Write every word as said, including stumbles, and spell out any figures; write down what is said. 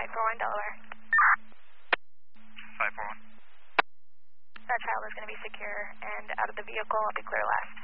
five four one Delaware. five four one. That child is going to be secure and out of the vehicle. I'll be clear last.